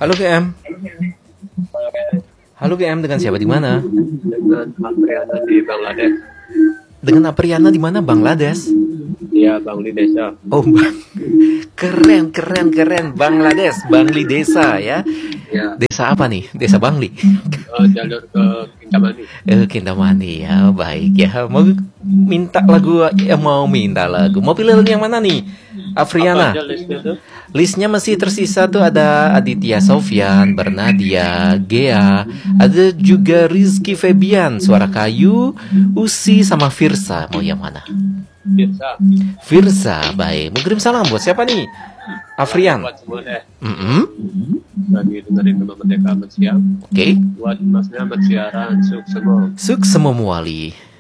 Halo GM. Halo GM, dengan siapa di mana? Dengan Apriana di Bangladesh. Dengan Apriana di mana? Bangladesh. Iya, Bangli Desa. Oh, keren. Bangladesh, Bangli Desa ya. Ya, Desa apa nih? Desa Bangli. jalur ke Kintamani. Kintamani ya, baik ya. Mau minta lagu? Mau pilih lagu yang mana nih? Afriana. Apa aja listnya tuh? Listnya masih tersisa tuh ada Aditya Sofyan, Bernadia, Gea, ada juga Rizky Febian, Suara Kayu, Usi sama Firsa. Mau yang mana? Biasa. Firsa, baik. Mau kirim salam buat siapa nih? Afrian. Buat semua deh. Mm-mm. Lagi dengerin Rumah Merdeka Ahmad Siang. Oke. Buat masnya bersiaran, sukses semua. Suksema Muali.